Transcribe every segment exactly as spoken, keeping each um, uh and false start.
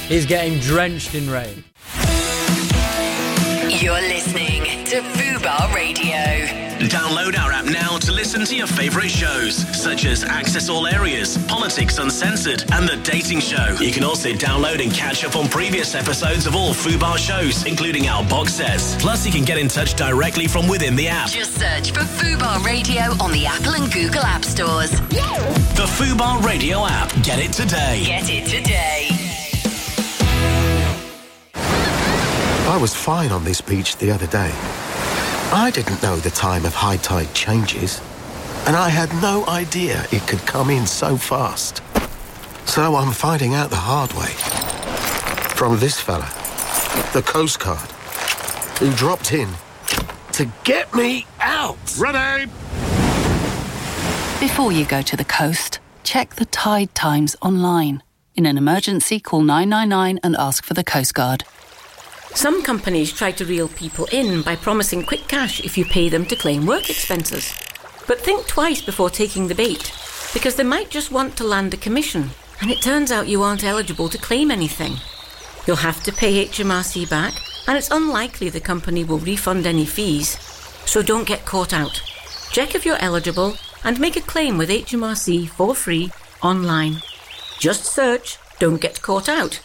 is getting drenched in rain. You're listening to Fubar Radio. Download our app now to listen to your favourite shows, such as Access All Areas, Politics Uncensored, and The Dating Show. You can also download and catch up on previous episodes of all Fubar shows, including our box sets. Plus, you can get in touch directly from within the app. Just search for Fubar Radio on the Apple and Google App Stores. The Fubar Radio app. Get it today. Get it today. I was fine on this beach the other day. I didn't know the time of high tide changes, and I had no idea it could come in so fast. So I'm finding out the hard way. From this fella, the Coast Guard, who dropped in to get me out. Ready! Before you go to the coast, check the tide times online. In an emergency, call nine nine nine and ask for the Coast Guard. Some companies try to reel people in by promising quick cash if you pay them to claim work expenses. But think twice before taking the bait, because they might just want to land a commission, and it turns out you aren't eligible to claim anything. You'll have to pay H M R C back, and it's unlikely the company will refund any fees. So don't get caught out. Check if you're eligible and make a claim with H M R C for free online. Just search Don't Get Caught Out.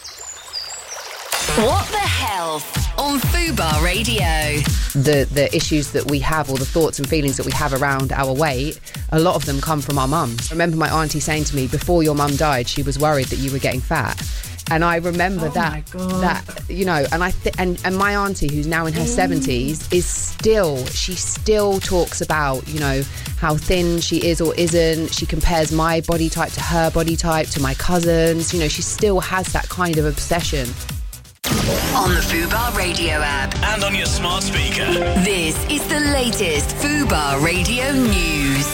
What the Health on Fubar Radio. The the issues that we have, or the thoughts and feelings that we have around our weight, a lot of them come from our mums. I remember my auntie saying to me, before your mum died, she was worried that you were getting fat. And I remember oh that, that you know, and I th- and, and my auntie, who's now in her seventies, is still, she still talks about, you know, how thin she is or isn't. She compares my body type to her body type, to my cousins. You know, she still has that kind of obsession. On the Fubar Radio app. And on your smart speaker. This is the latest Fubar Radio news.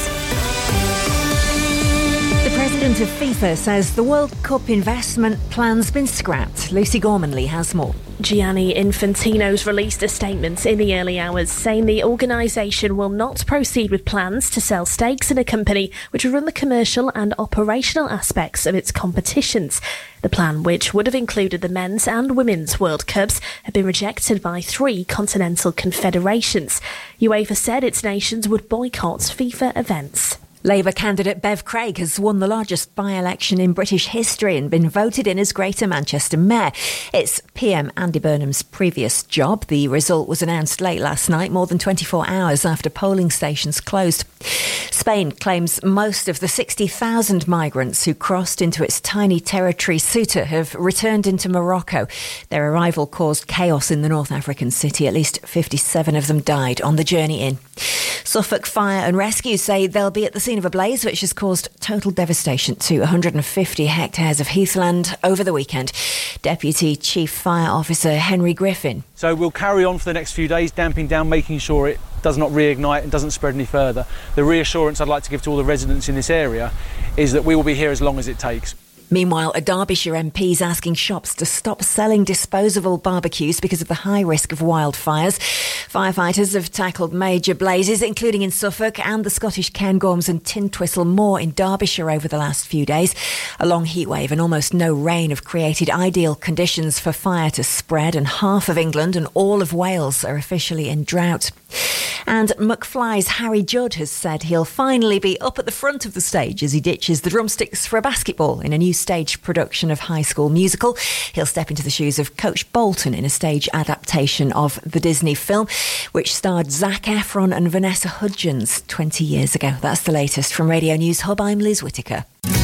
The president of FIFA says the World Cup investment plan's been scrapped. Lucy Gormanley has more. Gianni Infantino's released a statement in the early hours saying the organisation will not proceed with plans to sell stakes in a company which will run the commercial and operational aspects of its competitions. The plan, which would have included the men's and women's World Cups, had been rejected by three continental confederations. UEFA said its nations would boycott FIFA events. Labour candidate Bev Craig has won the largest by-election in British history and been voted in as Greater Manchester Mayor. It's P M Andy Burnham's previous job. The result was announced late last night, more than twenty-four hours after polling stations closed. Spain claims most of the sixty thousand migrants who crossed into its tiny territory Ceuta have returned into Morocco. Their arrival caused chaos in the North African city. At least fifty-seven of them died on the journey in. Suffolk Fire and Rescue say they'll be at the scene of a blaze which has caused total devastation to one hundred fifty hectares of heathland over the weekend. Deputy Chief Fire Officer Henry Griffin. So we'll carry on for the next few days, damping down, making sure it does not reignite and doesn't spread any further. The reassurance I'd like to give to all the residents in this area is that we will be here as long as it takes. Meanwhile, a Derbyshire M P is asking shops to stop selling disposable barbecues because of the high risk of wildfires. Firefighters have tackled major blazes, including in Suffolk and the Scottish Cairngorms and Tintwistle Moor in Derbyshire over the last few days. A long heatwave and almost no rain have created ideal conditions for fire to spread, and half of England and all of Wales are officially in drought. And McFly's Harry Judd has said he'll finally be up at the front of the stage as he ditches the drumsticks for a basketball in a new stage production of High School Musical. He'll step into the shoes of Coach Bolton in a stage adaptation of the Disney film, which starred Zac Efron and Vanessa Hudgens twenty years ago. That's the latest from Radio News Hub. I'm Liz Whittaker.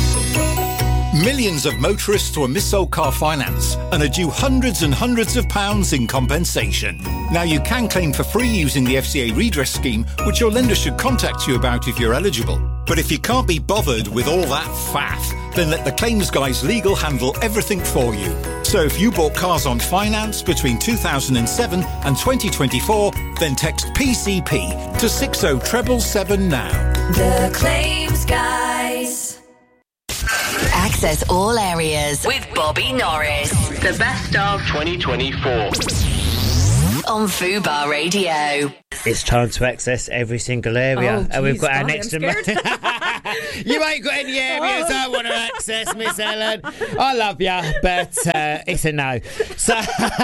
Millions of motorists were missold car finance and are due hundreds and hundreds of pounds in compensation. Now you can claim for free using the F C A redress scheme, which your lender should contact you about if you're eligible. But if you can't be bothered with all that faff, then let the claims guys legal handle everything for you. So if you bought cars on finance between two thousand seven and twenty twenty-four, then text P C P to six oh seven seven now. The Claims Guys. Access all areas with Bobby Norris. The best of twenty twenty-four. On Fubar Radio. It's time to access every single area. Oh, and we've geez, got our Bobby, next I'm em- You ain't got any areas I want to access, Miss Ellen. I love you, but uh, it's a no. So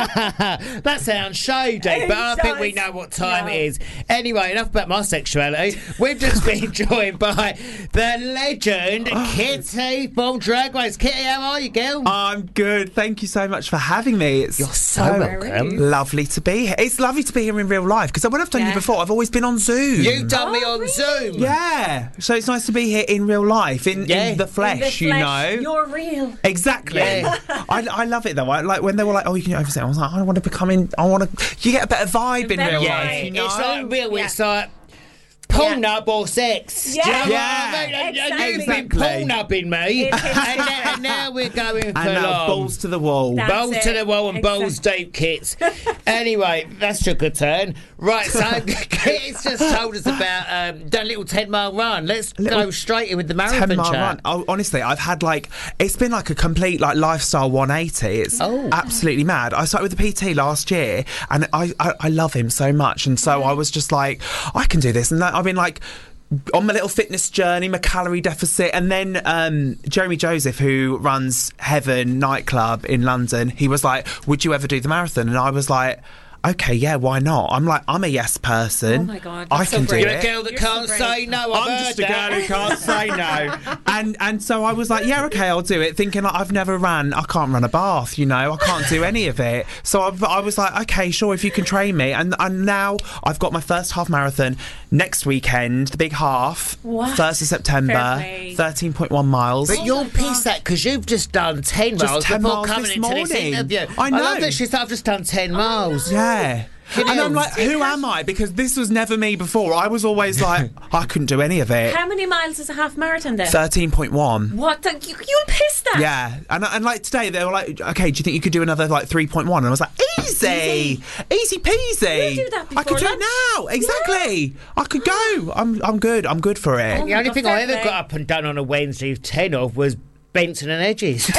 that sounds shady, it but I does. think we know what time no. it is. Anyway, enough about my sexuality. We've just been joined by the legend Kitty from Drag Race. Kitty, how are you, girl? I'm good. Thank you so much for having me. It's You're so, so welcome. Lovely to be here. It's lovely to be here in real life because when I've done yeah. you before, I've always been on Zoom. You've done oh, me on really? Zoom. Yeah. So it's nice to be here in real life, in, yeah. in the flesh, in the flesh, you know. You're real. Exactly. Yeah. I, I love it though. I, like when they were like, "Oh, you can oversee," I was like, "I want to become in. I want to." You get a better vibe in real yeah. life. You know? It's like real. Yeah. It's like. Porn up or sex? Yeah. Do you know yeah. what I mean? Exactly. You've been porn upping me, and, now, and now we're going for and now long. balls to the wall, That's balls it. to the wall, and Exactly. balls deep, kits. Anyway, that's took a turn. Right, so Kit's just told us about um, done a little ten mile run. Let's little go straight in with the marathon ten mile chat. run. Oh, honestly, I've had like it's been like a complete like lifestyle one eighty. It's Oh. absolutely mad. I started with the P T last year, and I, I I love him so much, and so I was just like, I can do this, and that, I've been like. On my little fitness journey, my calorie deficit, and then um, Jeremy Joseph, who runs Heaven nightclub in London, he was like, "Would you ever do the marathon?" And I was like, "Okay, yeah, why not?" I'm like, I'm a yes person. Oh my God, I that's can so do brave. You're it. a girl that You're can't so say no. I've I'm heard just a that. girl who can't say no. And and so I was like, yeah, okay, I'll do it. Thinking like, I've never ran, I can't run a bath, you know, I can't do any of it. So I, I was like, okay, sure, if you can train me. And and now I've got my first half marathon next weekend, the big half, What? first of September, thirteen point one miles. But you're pissed at because you've just done ten Just miles ten before miles coming this into this morning. interview. I know. love that she's like, I've just done ten miles. Yeah. Can And you- I'm like, who am I? Because this was never me before. I was always like, I couldn't do any of it. How many miles is a half marathon then? thirteen point one. What? The, you, you'll piss that. Yeah, and and like today they were like, okay, do you think you could do another like three point one? And I was like, easy, easy, easy peasy. You do that I could do before it now. Exactly. Yeah. I could go. I'm I'm good. I'm good for it. Oh The only God, thing I fair ever play. got up and done on a Wednesday ten of was Benson and Edges.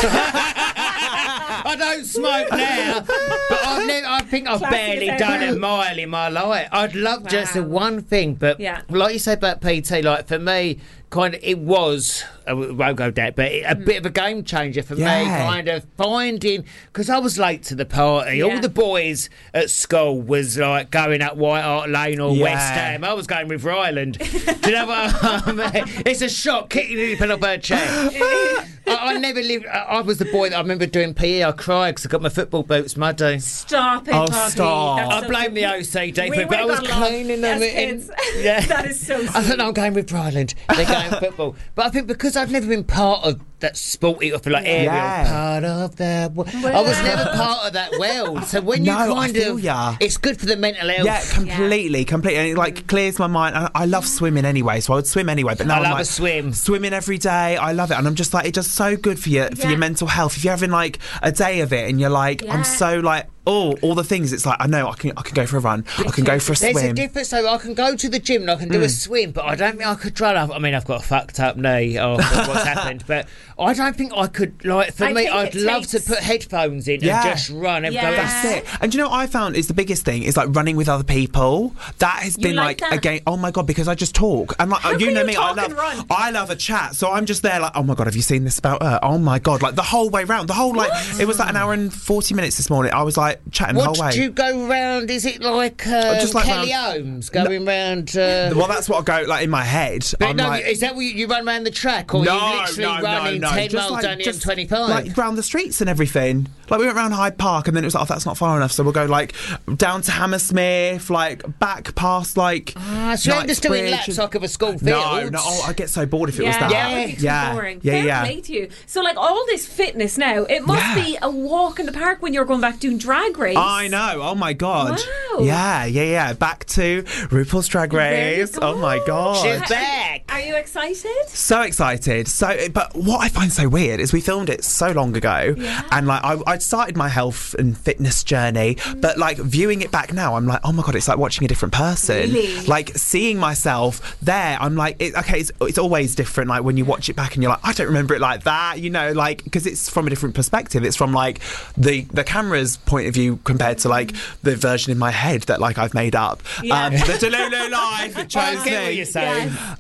I don't smoke now, but I've never, I think I've Classic barely as done ever. a mile in my life. I'd love just the Wow. one thing, but Yeah. like you say about P T, like for me, kind of it was, I won't go down, but a Mm. bit of a game changer for me, Yeah. kind of finding, because I was late to the party. Yeah. All the boys at school was like going up White Hart Lane or Yeah. West Ham. I was going with Ryland. Do you know what I mean? It's a shock, kicking it up her chair. I, I never lived, I, I was the boy that I remember doing P E. I cried because I got my football boots muddy. Stop it, Oh, Bobby. stop. That's I so blame good. the O C D We for it, but I would've was got along cleaning as them. in- kids. Yeah. That is so I thought, sweet. no, I'm going with Ryland. They're going football. But I think because I've never been part of that sporty, I feel like aerial, Yeah. part of that. wo- I was never part of that world. So when you No, I kind feel of, ya. it's good for the mental health. Yeah, completely, completely, and it like clears my mind. And I love swimming anyway, so I would swim anyway. But now I I'm love like, a swim. Swimming every day, I love it, and I'm just like, it does so good for your for Yeah. your mental health. If you're having like a day of it, and you're like, Yeah. I'm so like, oh, all the things. It's like I know I can I can go for a run, I can go for a There's a swim. difference, though. I can go to the gym and I can do a swim, but I don't think I could run. I mean, I've got a fucked up knee or what's happened, but I don't think I could, like, for I me, think I'd it love takes- to put headphones in Yeah. and just run. And Yeah. go, That's it. And do you know what I found is the biggest thing is like running with other people. That has You been like like, that? again, oh my God, because I just talk. And like, How you can know you me, I talk love and run? I love a chat. So I'm just there like, oh my God, have you seen this about her? Oh my God. Like the whole way round. The whole like it was like an hour and forty minutes this morning. I was like chatting What the whole way. do you go round? Is it like, uh, Just like Kelly round- Holmes going round? Uh, Well, that's what I go like in my head. but I'm no, like, is that what you, you run around the track, or no, are you literally no, running no, no. ten Just miles like, down the just M twenty-five? like round the streets and everything. Like we went round Hyde Park, and then it was like, oh, that's not far enough, so we'll go like down to Hammersmith, like back past like. Ah, so you're just doing laps like of a school field. No, no. Oh, I get so bored if it was Yeah, that. that would be too yeah, boring. yeah, Fair yeah. play to you. So, like, all this fitness now, it must Yeah. be a walk in the park when you're going back doing Drag Race. I know. Oh my God. Wow. Yeah, yeah, yeah. Back to RuPaul's Drag There you Race. go. Oh my God. She's back. Are you excited? So excited. So, but what I find so weird is we filmed it so long ago, Yeah. and like I, I'd started my health and fitness journey, but like viewing it back now, I'm like, oh my God, it's like watching a different person. Really? Like seeing myself there, I'm like, it, okay, it's, it's always different. Like when you watch it back and you're like, I don't remember it like that, you know, like because it's from a different perspective. It's from like the the camera's point of view compared to like the version in my head that like I've made up. Yeah. Um, the Delulu life, it chose I get what me. you're saying. Um,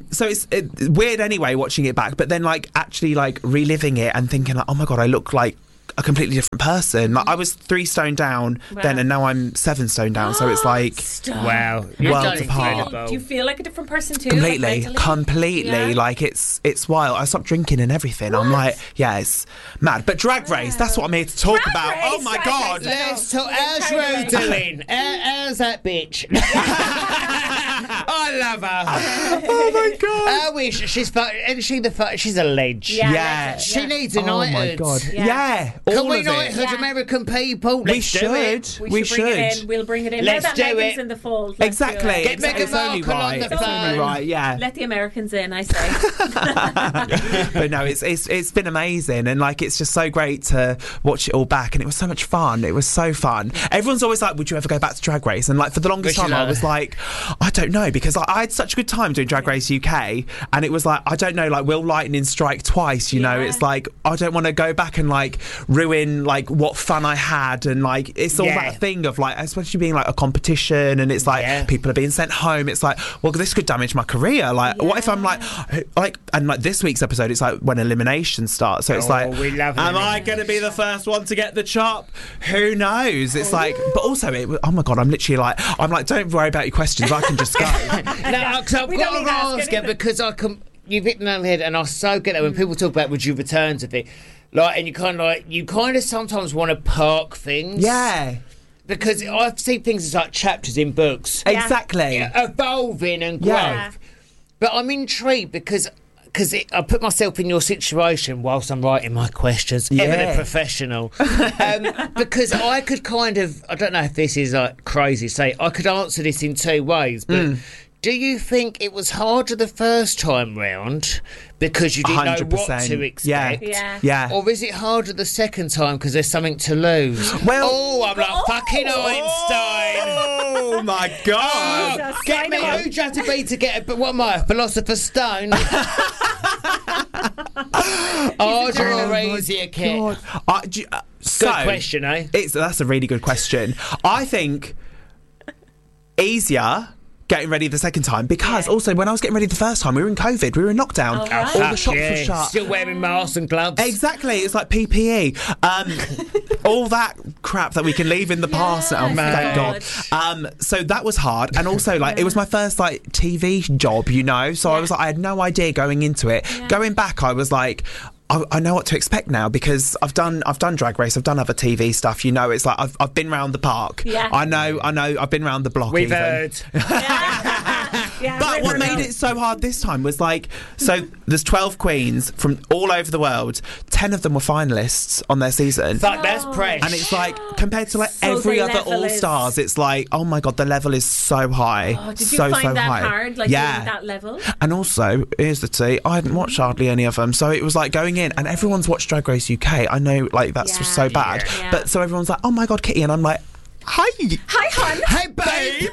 so it's it, weird anyway watching it back, but then like actually like reliving it and thinking like, oh my god, I look like a completely different person. Like I was three stone down Wow. then, and now I'm seven stone down. So it's like Stop. Wow, worlds do you apart. feel, do you feel like a different person too? Completely, like mentally? completely. Yeah. Like it's it's wild. I stopped drinking and everything. I'm like, yeah, it's mad. But Drag Race, that's what I'm here to talk Drag about. Race, oh my Drag god! Race, Let's no. talk. How's Carried Rue away. doing? How, how's that bitch? I love her. Oh my god! I wish she's fu- isn't she the fu- she's a ledge. Yeah, Yeah. legend, She yeah. needs a Oh knighthood. my god! Yeah. Yeah, Can all we of knighthood Yeah. American people? We Let's do should. it. We, We should bring it should. in. We'll bring it in. Let's now that do Megan's it. in the fold. let's do Exactly. it. Get it's, Meghan it's only Markle on right. the It's only phone. right. Yeah. Let the Americans in, I say. But no, it's it's it's been amazing, and like it's just so great to watch it all back, and it was so much fun. It was so fun. Everyone's always like, "Would you ever go back to Drag Race?" And like for the longest Would you time, I love was it? like, "I don't know," because I, I had such a good time doing Drag Race U K, and it was like, I don't know, like will lightning strike twice? You know, Yeah. it's like I don't want to go back and like ruin like what fun I had, and like it's all Yeah. that thing of like, especially being like a competition, and it's like Yeah. people are being sent home. It's like, well, this could damage my career. Like, what if I'm like, like, and like this week's episode, it's like when elimination starts. So it's Oh, like, we love am I going to be the first one to get the chop? Who knows? It's like, but also, it, oh my god, I'm literally like, I'm like, don't worry about your questions. I can just go. No, because I've We got don't to need to ask ask you anything. because I can. You've hit the nail on the head, and I so get that when people talk about would you return to things, like, and you kind of like you kind of sometimes want to park things. Yeah, because I've seen things as like chapters in books, exactly. evolving and growth. Yeah. But I'm intrigued because because I put myself in your situation whilst I'm writing my questions, ever Yeah. the professional, um, because I could kind of I don't know if this is like crazy to say I could answer this in two ways, but. Mm. Do you think it was harder the first time round because you didn't one know hundred what percent. to expect? Yeah. Yeah. Or is it harder the second time because there's something to lose? Well- oh, I'm like fucking Einstein. Oh my god! Jesus, Get sign me. him up. Who'd you have to be to get it? But what am I, a philosopher's stone? oh, during Oh a my easier kit. God. Uh, do you- uh, so, Good question, eh? It's that's a really good question. I think easier getting ready the second time because Yeah. also when I was getting ready the first time, we were in COVID, we were in lockdown, Oh, right. all the shops Yeah, were shut. Still wearing masks and gloves. Exactly, it's like P P E. Um, all that crap that we can leave in the past now, Yes, thank God. God. Um, so that was hard, and also like it was my first like T V job, you know. So I was like, I had no idea going into it. Yeah. Going back, I was like. I, I know what to expect now because I've done I've done Drag Race, I've done other T V stuff. You know, it's like I've I've been round the park. Yeah. I know, I know, I've been round the block. We've even. heard. Yeah, But what River made Road. it so hard this time was like, so there's twelve queens from all over the world. ten of them were finalists on their season. Fuck, that's fresh. And it's like, compared to like So every the other level All is- Stars, it's like, oh my God, the level is so high. Oh, did you so, find so that high. hard, like yeah. doing that level? And also, here's the tea, I hadn't watched hardly any of them. So it was like going in, and everyone's watched Drag Race U K. I know, like, that's Yeah. so bad. Yeah. But so everyone's like, oh my God, Kitty. And I'm like, hi. Hi, hon. Hey, babe.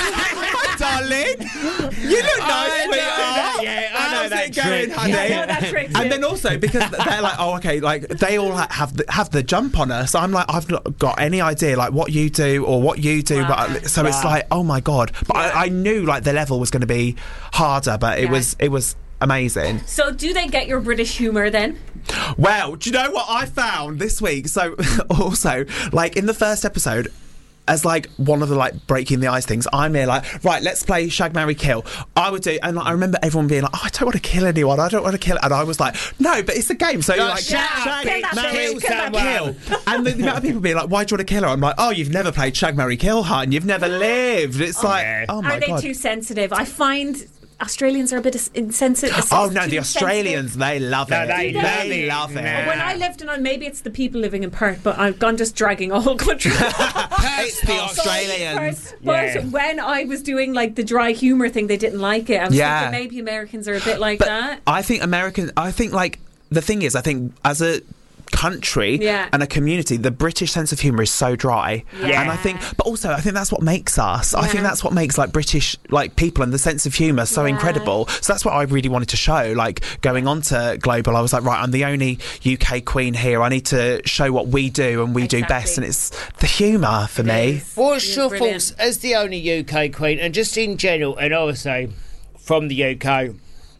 Hi, darling. You look nice, I know sweetheart. that, yeah, I know How's that it going, trick. honey? Yeah, I know that trick too. And then also because they're like, oh, okay, like they all like, have the, have the jump on us. I'm like, I've not got any idea like what you do or what you do. Wow. But so it's like, oh my God. But I, I knew like the level was going to be harder, but it Yeah. was it was amazing. So, do they get your British humour then? Well, do you know what I found this week? So also, like in the first episode, as like one of the like breaking the ice things, I'm here like, right, let's play Shag, Marry, Kill. I would do, and like, I remember everyone being like, oh, I don't want to kill anyone, I don't want to kill, and I was like, no, but it's a game, so you're like, shut up, Shag, kill that Marry, bitch, kill that Kill. And the, the amount of people being like, why do you want to kill her? I'm like, oh, you've never played Shag, Marry, Kill, hun, you've never lived. It's like, yeah. oh my Are they God. too sensitive? I find Australians are a bit insensitive. Oh no, the Australians, they love No, it. they They, love it. love it. Nah. When I lived in, maybe it's the people living in Perth, but I've gone just dragging a whole country. It's the Australians. Perth, but Yeah. when I was doing like the dry humour thing, they didn't like it. I was Yeah. thinking maybe Americans are a bit like But that. I think American. I think like the thing is, I think as a country Yeah. and a community, the British sense of humour is so dry, Yeah. and I think, but also I think that's what makes us. I think Yeah. that's what makes like British like people and the sense of humour so Yeah. incredible. So that's what I really wanted to show. Like going on to Global, I was like, right, I'm the only U K queen here. I need to show what we do and we do Exactly. best, and it's the humour for me. What's You're your brilliant. thoughts as the only U K queen, and just in general, and obviously from the U K,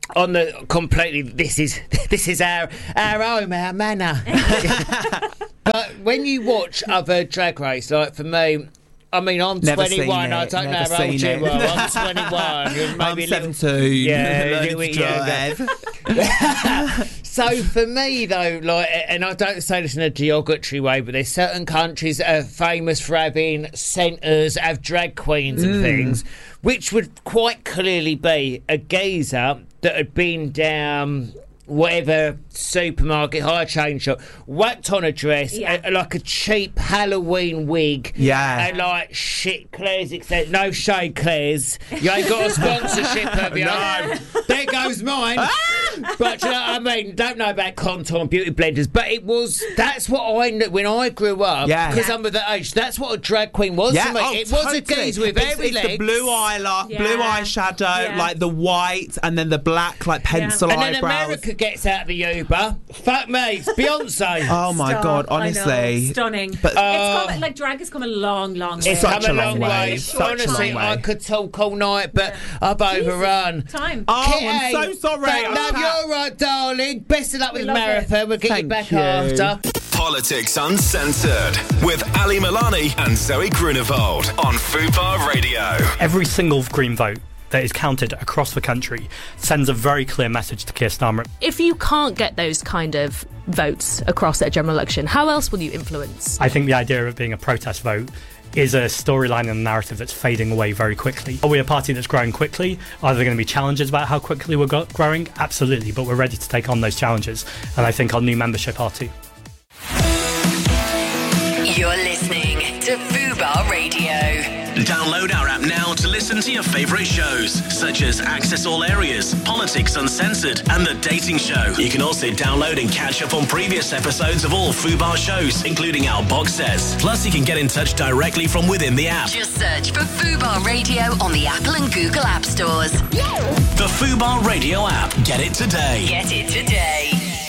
on the completely, this is this is our our home, our manor. But when you watch other drag race, like for me, I mean, I'm Never twenty-one. seen I it, don't know never how old seen you it. are. I'm twenty-one. You're maybe I'm seventeen. Yeah, learning little to bit younger. So for me, though, like, and I don't say this in a derogatory way, but there's certain countries that are famous for having centres, have drag queens and Mm. things, which would quite clearly be a geezer that had been down whatever supermarket, high chain shop, whacked on a dress, Yeah. a, like a cheap Halloween wig, Yeah. and like shit, Claire's except no shade, Claire's. You ain't got a sponsorship, have you? No. There goes mine. But you know what I mean? Don't know about Contour Beauty Blenders, but it was. That's what I knew when I grew up. Yeah. Because I'm of the age. That's what a drag queen was Yeah, to me. oh, it was a totally. geezer with it's, every it's legs. the blue eyeliner, Yeah. blue eyeshadow, Yeah. like the white, and then the black, like pencil and then eyebrows. America gets out of the Uber. Fuck me, it's Beyonce. Oh my Stop, god, I know. honestly. Stunning. But it's come, like drag has come a long, long way. It's Such come a a long long way, way. such a Honestly, long way. I could talk all night, but I've overrun. Time. Oh, Kitty, I'm so sorry. thank- I'm No, fat. you're all right, darling. Best of luck with love Marathon. We'll get you Thank back you. after. Politics Uncensored with Ali Milani and Zoe Grunewald on Fubar Radio. Every single Green vote that is counted across the country sends a very clear message to Keir Starmer. If you can't get those kind of votes across at a general election, how else will you influence? I think the idea of it being a protest vote is a storyline and a narrative that's fading away very quickly. Are we a party that's growing quickly? Are there going to be challenges about how quickly we're go- growing? Absolutely, but we're ready to take on those challenges, and I think our new membership are too. You're listening to Fubar Radio. Download our app now to listen to your favourite shows, such as Access All Areas, Politics Uncensored, and The Dating Show. You can also download and catch up on previous episodes of all Fubar shows, including our box sets. Plus, you can get in touch directly from within the app. Just search for Fubar Radio on the Apple and Google App Stores. The Fubar Radio app. Get it today. Get it today.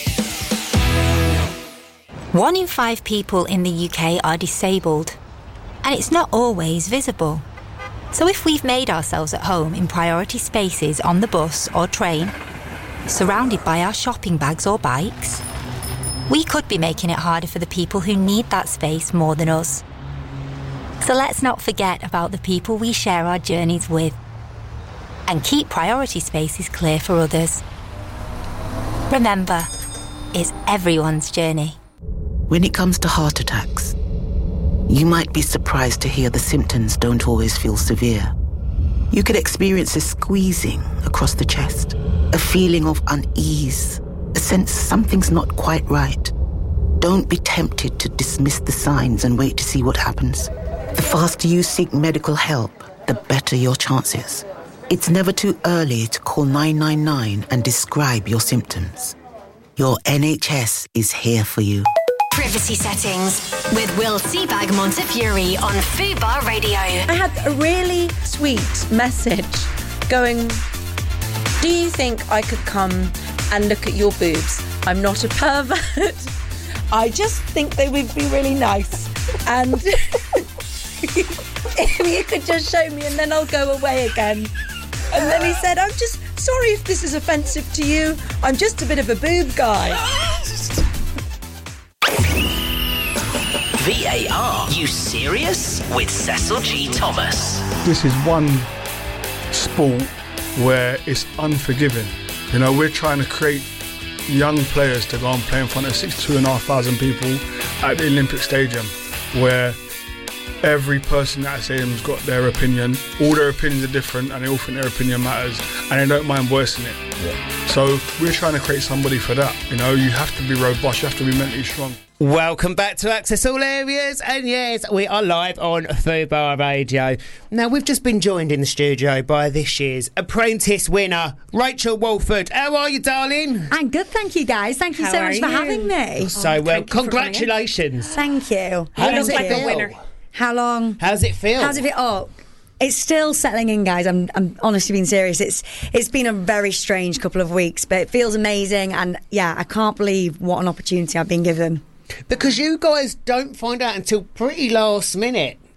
One in five people in the U K are disabled, and it's not always visible. So if we've made ourselves at home in priority spaces on the bus or train, surrounded by our shopping bags or bikes, we could be making it harder for the people who need that space more than us. So let's not forget about the people we share our journeys with, and keep priority spaces clear for others. Remember, it's everyone's journey. When it comes to heart attacks, you might be surprised to hear the symptoms don't always feel severe. You could experience a squeezing across the chest, a feeling of unease, a sense something's not quite right. Don't be tempted to dismiss the signs and wait to see what happens. The faster you seek medical help, the better your chances. It's never too early to call nine nine nine and describe your symptoms. Your N H S is here for you. Privacy settings with Will Seabag Montefiore on Fubar Radio. I had a really sweet message going, do you think I could come and look at your boobs? I'm not a pervert. I just think they would be really nice. And if you could just show me and then I'll go away again. And then he said, I'm just sorry if this is offensive to you. I'm just a bit of a boob guy. V A R. You serious? With Cecil G. Thomas. This is one sport where it's unforgiving. You know, we're trying to create young players to go and play in front of sixty-two and a half thousand people at the Olympic Stadium, where every person at that stadium's got their opinion. All their opinions are different, and they all think their opinion matters, and they don't mind voicing it. Yeah. So we're trying to create somebody for that. You know, you have to be robust, you have to be mentally strong. Welcome back to Access All Areas, and yes, we are live on Fubar Radio. Now, we've just been joined in the studio by this year's Apprentice winner, Rachel Walford. How are you, darling? I'm good, thank you, guys. Thank you How so are much for you? having me. So, well, congratulations. Thank you. How You does look it like feel? a winner. How long? How does it feel? How does it feel? Oh, it's still settling in, guys. I'm, I'm honestly being serious. It's it's been a very strange couple of weeks, but it feels amazing, and yeah, I can't believe what an opportunity I've been given. Because you guys don't find out until pretty last minute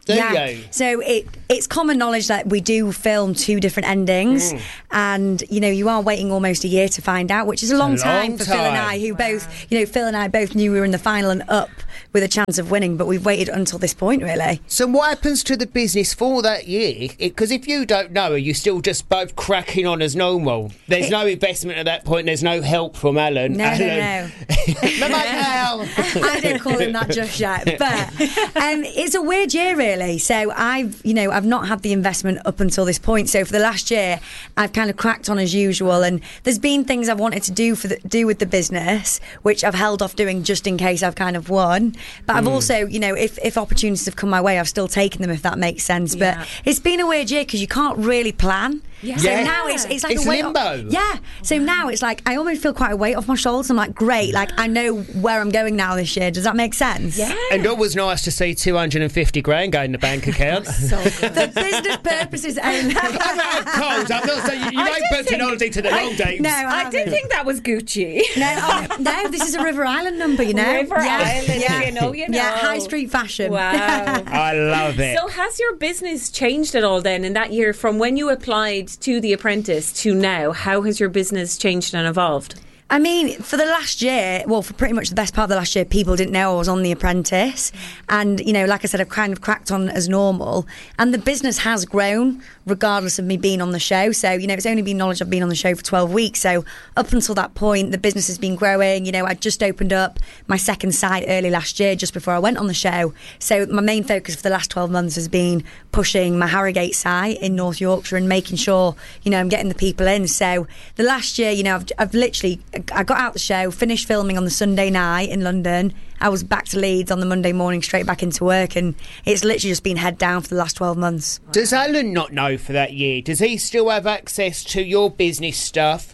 Do yeah. you? So it it's common knowledge that we do film two different endings, Mm. and you know you are waiting almost a year to find out, which is a long, a time long for Phil and time. I, who both you know Phil and I both knew we were in the final and up with a chance of winning, but we've waited until this point, really. So what happens to the business for that year? Because if you don't know, are you still just both cracking on as normal? There's It- no investment at that point. There's no help from Alan. No, Alan. no, no. Mate, Al. I don't call him that just yet, but um, it's a weird year, really. So I've, you know, I've not had the investment up until this point. So for the last year, I've kind of cracked on as usual, and there's been things I've wanted to do for the, do with the business, which I've held off doing just in case I've kind of won. But I've Mm. also, you know, if if opportunities have come my way, I've still taken them, if that makes sense. Yeah. But it's been a weird year because you can't really plan. Yeah. So Yeah. now it's it's like It's a weight limbo. Off, yeah. So now it's like I almost feel quite a weight off my shoulders. I'm like, great, like I know where I'm going now this year. Does that make sense? Yeah. And it was nice to see two hundred fifty grand go in the bank account. For business purposes only. Coles, I'm not saying you, you ain't booked an holiday to the Maldives. No, I, I did think that was Gucci. No, oh, no, this is a River Island number, you know. River Island, you know, you know. Yeah, high street fashion. Wow. I love it. So has your business changed at all then in that year from when you applied to The Apprentice to now? How has your business changed and evolved? I mean, for the last year, well, for pretty much the best part of the last year, people didn't know I was on The Apprentice. And, you know, like I said, I've kind of cracked on as normal. And the business has grown, regardless of me being on the show. So, you know, it's only been knowledge I've been on the show for twelve weeks. So up until that point, the business has been growing. You know, I just opened up my second site early last year, just before I went on the show. So my main focus for the last twelve months has been pushing my Harrogate site in North Yorkshire and making sure, you know, I'm getting the people in. So the last year, you know, I've, I've literally... I got out the show, finished filming on the Sunday night in London. I was back to Leeds on the Monday morning, straight back into work, and it's literally just been head down for the last twelve months. Does Alan not know for that year? Does he still have access to your business stuff?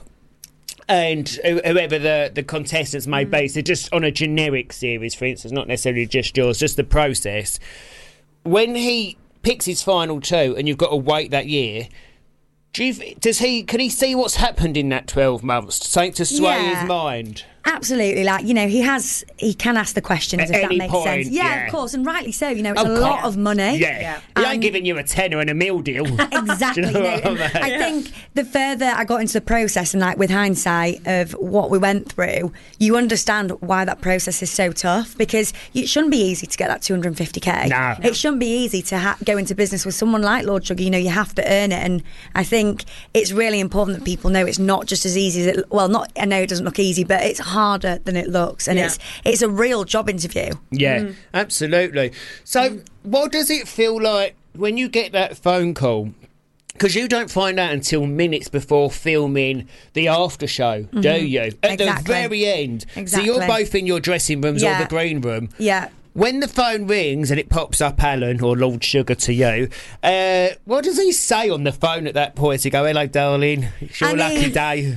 And whoever the, the contestants may be, so just on a generic series, for instance, not necessarily just yours, just the process. When he picks his final two and you've got to wait that year, Do you, does he? Can he see what's happened in that twelve months? Something to sway Yeah. his mind. Absolutely, like, you know, he has, he can ask the questions At if that any makes point, sense. Yeah, yeah. of course, and rightly so. You know, it's Of a course. lot of money. Yeah, he ain't giving you a tenner and a meal deal. Exactly. Do you know you know, what I mean? I Yeah. think the further I got into the process, and like with hindsight of what we went through, you understand why that process is so tough, because it shouldn't be easy to get that two hundred fifty k. No. It shouldn't be easy to ha- go into business with someone like Lord Sugar. You know, you have to earn it, and I think it's really important that people know it's not just as easy as it. Well, not. I know it doesn't look easy, but it's harder than it looks, and Yeah. it's it's a real job interview. Yeah, absolutely. So, what does it feel like when you get that phone call? Because you don't find out until minutes before filming the after show, do Mhm. you? At Exactly. the very end. Exactly. So you're both in your dressing rooms Yeah. or the green room. Yeah. When the phone rings and it pops up Alan or Lord Sugar to you, uh, what does he say on the phone at that point? Does he go, hello, darling, it's your I lucky mean- day.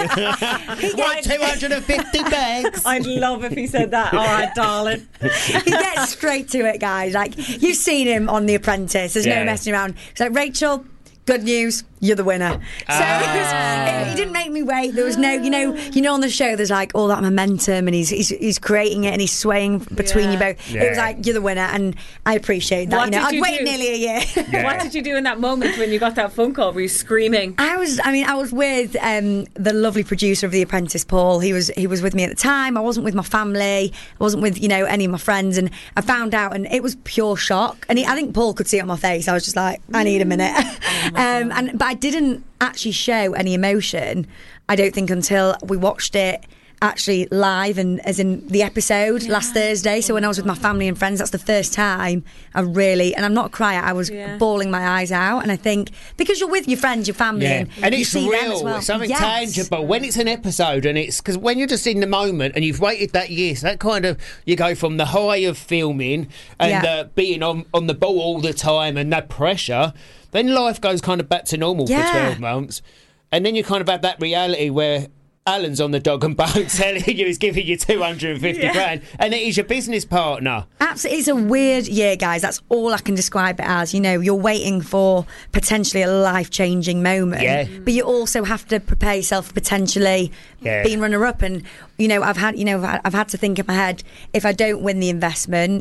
What, two hundred fifty bags? I'd love if he said that. All right, darling. He gets straight to it, guys. Like, you've seen him on The Apprentice. There's Yeah. no messing around. He's like, Rachel, good news, you're the winner. So Ah. it was, it, he didn't make me wait. There was no, you know, you know, on the show, there's like all that momentum, and he's he's, he's creating it, and he's swaying between you both. It was Yeah. like, you're the winner, and I appreciate that. What you know, did I'd you waited do? nearly a year. What did you do in that moment when you got that phone call? Were you screaming? I was, I mean, I was with um, the lovely producer of The Apprentice, Paul. He was, he was with me at the time. I wasn't with my family. I wasn't with, you know, any of my friends. And I found out, and it was pure shock. And he, I think Paul could see it on my face. I was just like, I need a minute. um, and but I didn't actually show any emotion, I don't think, until we watched it actually live, and as in the episode last Thursday. So when I was with my family and friends, that's the first time I really, and I'm not a crier, I was Yeah. bawling my eyes out. And I think because you're with your friends, your family, Yeah, and, and you it's see them real. as well. It's something Yes. tangible. When it's an episode, and it's because when you're just in the moment and you've waited that year, so that kind of you go from the high of filming and Yeah. uh, being on on the ball all the time and that pressure, then life goes kind of back to normal Yeah. for twelve months, and then you kind of have that reality where Alan's on the dog and bone telling you he's giving you two hundred fifty Yeah. grand, and it is your business partner. Absolutely, it's a weird year, guys. That's all I can describe it as. You know, you're waiting for potentially a life-changing moment, Yeah. but you also have to prepare yourself for potentially Yeah. being runner-up. And you know, I've had, you know, I've had- I've had to think in my head, if I don't win the investment,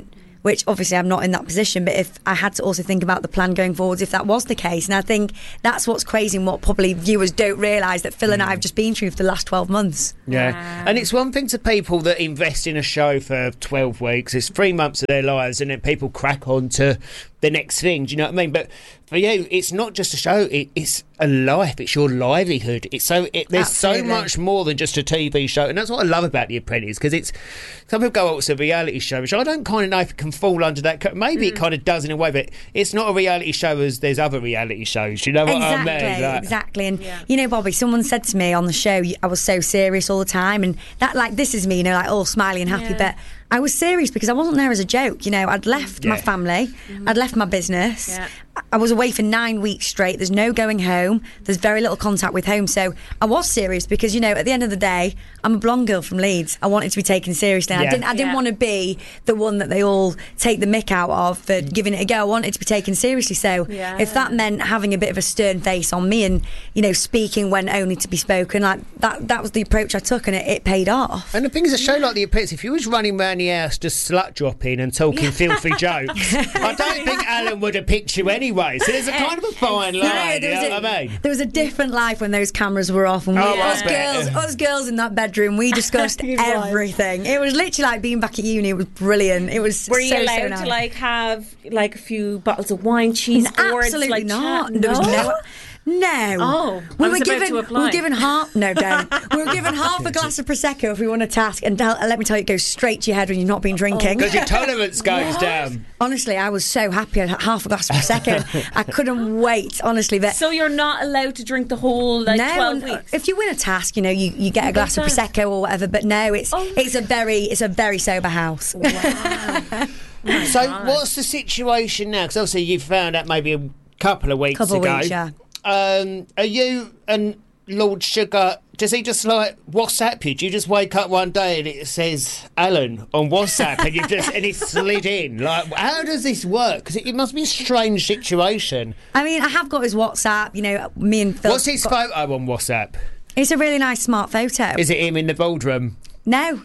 which obviously I'm not in that position, but if I had to also think about the plan going forwards if that was the case. And I think that's what's crazy and what probably viewers don't realise that Phil and I have just been through for the last twelve months. Yeah, Wow. and it's one thing to people that invest in a show for twelve weeks, it's three months of their lives, and then people crack on to the next thing, do you know what I mean? But for you, it's not just a show, it, it's a life, it's your livelihood. It's so it, There's Absolutely. so much more than just a T V show, and that's what I love about The Apprentice, because it's, some people go, oh, it's a reality show, which I don't kind of know if it can fall under that, ca- maybe Mm. it kind of does in a way, but it's not a reality show as there's other reality shows, you know what Exactly, I mean? Like- exactly. And you know, Bobby, someone said to me on the show, I was so serious all the time, and that, like, this is me, you know, like all smiley and happy, Yeah. but I was serious because I wasn't there as a joke. You know, I'd left my Yeah. family, I'd left my business. Yeah. I- I was away for nine weeks straight. There's no going home. There's very little contact with home. So I was serious because, you know, at the end of the day, I'm a blonde girl from Leeds. I wanted to be taken seriously. Yeah. I didn't. I didn't Yeah. want to be the one that they all take the mick out of for giving it a go. I wanted to be taken seriously. So Yeah. if that meant having a bit of a stern face on me and, you know, speaking when only to be spoken, like that, that was the approach I took, and it, it paid off. And the thing is, a show like The Apprentice, if you was running around the house just slut dropping and talking filthy jokes, I don't think Alan would have picked you anyway. So there's a kind of a fine No, line, there you was know a- what I mean? There was a different life when those cameras were off, and we, Oh, I us bet. girls, us girls in that bedroom, we discussed everything. It was literally like being back at uni. It was brilliant. It was Were you so, allowed so to nice. like have like a few bottles of wine, cheese boards? Absolutely like not. chat? There was No? no. No. Oh, we I were was about given to we apply. were given half. No, don't. We were given half a glass of prosecco if we won a task, and tell, let me tell you, it goes straight to your head when you've not been drinking. Because your tolerance goes down. Honestly, I was so happy. I had half a glass of prosecco. I couldn't wait. Honestly, but So you're not allowed to drink the whole like no, twelve no. weeks. If you win a task, you know, you, you get You a glass of get that. prosecco or whatever. But no, it's Oh. it's a very it's a very sober house. So what's the situation now? Because obviously you found out maybe a couple of weeks Couple of ago. weeks, yeah. Um, are you and Lord Sugar, does he just like WhatsApp you? Do you just wake up one day and it says Alan on WhatsApp and you just and it slid in? Like, how does this work? Because it, it must be a strange situation. I mean, I have got his WhatsApp. You know, me and Phil. What's his got- photo on WhatsApp? It's a really nice, smart photo. Is it him in the boardroom? No.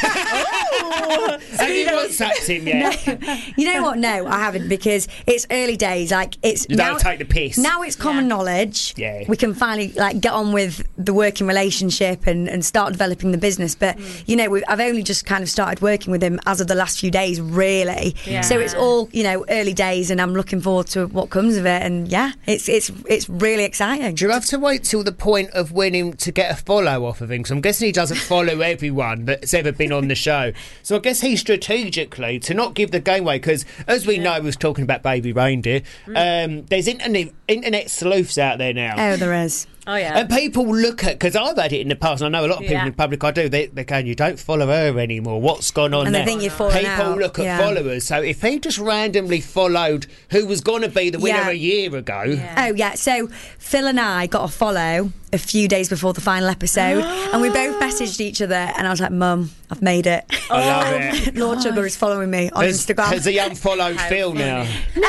Have you WhatsApped him yet? No. You know what? No, I haven't, because it's early days. Like it's You now, don't take the piss. Now it's common knowledge. Yeah. We can finally like get on with the working relationship and, and start developing the business. But you know, we've, I've only just kind of started working with him as of the last few days, really. Yeah. So it's all, you know, early days, and I'm looking forward to what comes of it. And yeah, it's it's it's really exciting. Do you have to wait till the point of winning to get a follow off of him? Because I'm guessing he doesn't follow everyone that's ever been on the show. So I guess he strategically, to not give the game away, because as we know, we was talking about Baby Reindeer, um, there's internet, internet sleuths out there now. Oh, there is. Oh yeah. And people look at, because I've had it in the past, and I know a lot of people Yeah. in public I do, they, they're going, you don't follow her anymore, what's gone on And they there? think you're falling People out. look at Yeah. followers, so if he just randomly followed who was going to be the winner Yeah. a year ago, Oh yeah, so Phil and I got a follow a few days before the final episode, and we both messaged each other, and I was like, "Mum, I've made it." I love it. Lord Sugar is following me on Has, Instagram. has he unfollowed Phil now?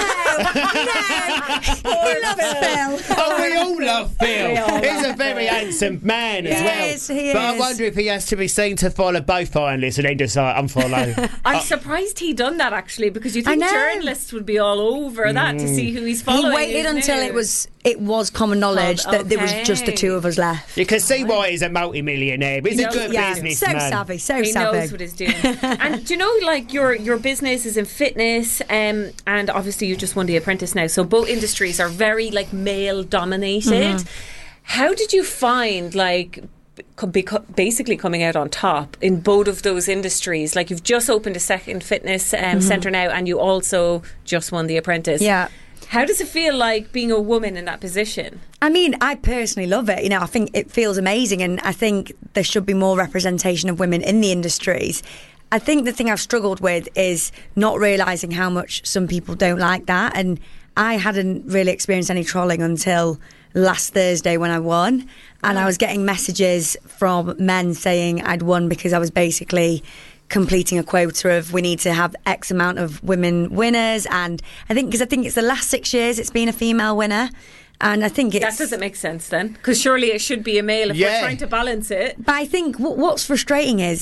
We love Phil. Oh, we all love Phil. We all He's love a very handsome man as He well. is, he but I is. wonder if he has to be seen to follow both finalists and then just like unfollow. I'm surprised he done that actually, because you I think know. journalists would be all over that to see who he's He following. waited isn't until he? it was it was common knowledge Oh, that there was just the okay. two of us left. You can see why he's a multi-millionaire. He's He a knows good what he's Yeah, doing. so businessman. savvy, so he savvy. knows what he's doing. And do you know, like your your business is in fitness, um, and obviously you just won The Apprentice now. So both industries are very like male dominated. Mhm. How did you find like? co- beco- basically coming out on top in both of those industries? Like you've just opened a second fitness um, Mhm. centre now, and you also just won The Apprentice. Yeah. How does it feel like being a woman in that position? I mean, I personally love it. You know, I think it feels amazing, and I think there should be more representation of women in the industries. I think the thing I've struggled with is not realising how much some people don't like that, and I hadn't really experienced any trolling until last Thursday when I won, and I was getting messages from men saying I'd won because I was basically completing a quota of we need to have X amount of women winners, and I think because I think it's the last six years it's been a female winner, and I think it's That doesn't make sense then, because surely it should be a male if Yeah. we're trying to balance it. But I think what, what's frustrating is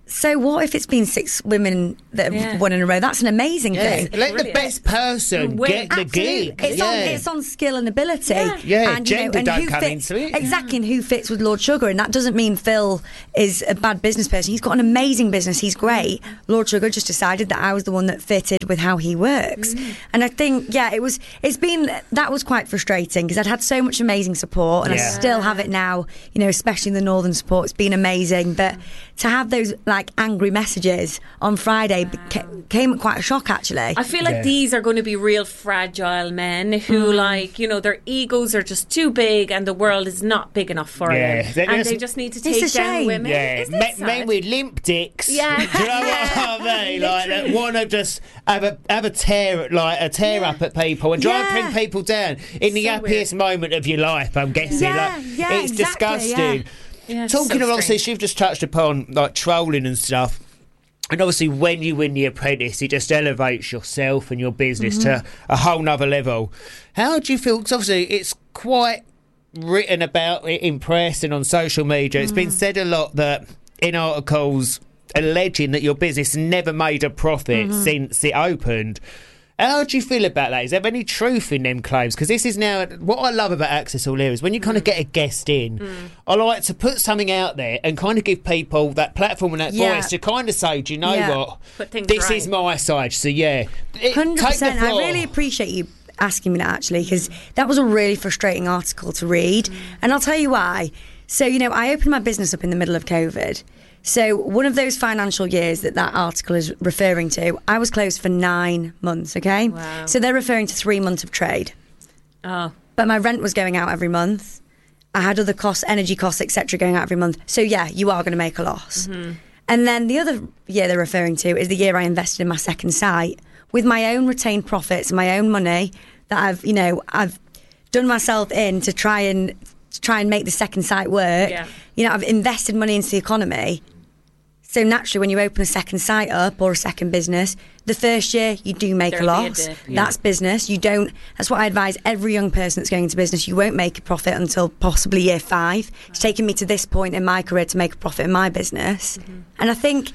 so what if it's been six women that have Yeah. won in a row? That's an amazing Yeah, thing. let the best person get the Absolutely. gig. It's, yeah. on, it's on skill and ability. Yeah, yeah and, you know, gender and don't who come fits, into it. Exactly, and who fits with Lord Sugar. And that doesn't mean Phil is a bad business person. He's got an amazing business. He's great. Lord Sugar just decided that I was the one that fitted with how he works. Mm. And I think, yeah, it was, it's been, that was quite frustrating because I'd had so much amazing support and I Yeah. still have it now, you know, especially the Northern support. It's been amazing. But to have those like angry messages on Friday ca- came at quite a shock, actually. I feel like these are going to be real fragile men who, Mm. like, you know, their egos are just too big and the world is not big enough for Yeah. them. They're And just- they just need to It's take a down shame. women. Yeah, Isn't men, it sad? men with limp dicks. Yeah. Do you know what I mean? Like that want to just have a have a tear like a tear up at people and try and Yeah. bring people down in the So happiest moment of your life. I'm guessing. Yeah, like, yeah, it's exactly, disgusting. Yeah, it's Talking so of obviously, strange. you've just touched upon like trolling and stuff. And obviously, when you win The Apprentice, it just elevates yourself and your business to a whole nother level. How do you feel? Because obviously, it's quite written about it in press and on social media. It's been said a lot that in articles alleging that your business never made a profit since it opened. How do you feel about that? Is there any truth in them claims? Because this is now what I love about Access All Areas. When you kind of get a guest in, I like to put something out there and kind of give people that platform and that Yeah. voice to kind of say, do you know Yeah. what? Put things This right. is my side. So yeah, It- one hundred percent. take the I floor. really appreciate you asking me that, actually, because that was a really frustrating article to read. Mm. And I'll tell you why. So, you know, I opened my business up in the middle of COVID. So one of those financial years that that article is referring to, I was closed for nine months, okay? Wow. So they're referring to three months of trade. Oh. But my rent was going out every month. I had other costs, energy costs, et cetera, going out every month. So yeah, you are going to make a loss. Mm-hmm. And then the other year they're referring to is the year I invested in my second site with my own retained profits and my own money that I've, you know, I've done myself in to try and to try and make the second site work. Yeah. You know, I've invested money into the economy. So naturally, when you open a second site up or a second business, the first year you do make There'll a be a loss. dip, yeah. That's business. You don't. That's what I advise every young person that's going into business. You won't make a profit until possibly year five. It's taken me to this point in my career to make a profit in my business, Mm-hmm. and I think